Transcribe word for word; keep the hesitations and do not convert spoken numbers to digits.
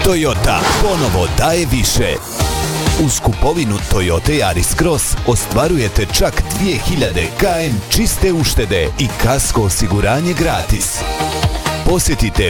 Toyota ponovo daje više. Uz kupovinu Toyota Yaris Cross ostvarujete čak dvije hiljade km čiste uštede i kasko osiguranje gratis. Posjetite